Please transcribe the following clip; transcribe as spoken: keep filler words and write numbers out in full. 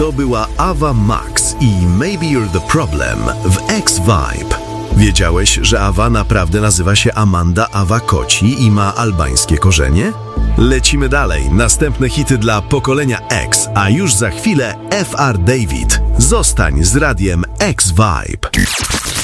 To była Ava Max i Maybe You're the Problem w X-Vibe. Wiedziałeś, że Ava naprawdę nazywa się Amanda Ava Koci i ma albańskie korzenie? Lecimy dalej. Następne hity dla pokolenia X, a już za chwilę F R David. Zostań z radiem X-Vibe.